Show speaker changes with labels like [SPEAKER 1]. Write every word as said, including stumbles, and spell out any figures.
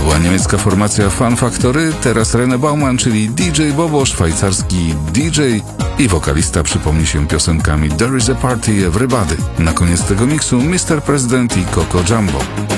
[SPEAKER 1] była niemiecka formacja Fun Factory, teraz René Baumann, czyli D J Bobo, szwajcarski D J i wokalista przypomni się piosenkami There is a Party, Everybody. Na koniec tego miksu mister President i Coco Jumbo.